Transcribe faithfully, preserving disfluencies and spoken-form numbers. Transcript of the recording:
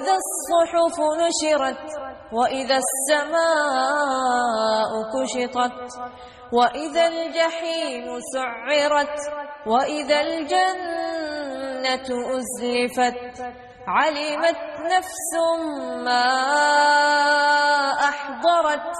إذا الصحف نشرت وإذا السماء كشطت وإذا الجحيم سعرت وإذا الجنة أزلفت علمت نفس ما أحضرت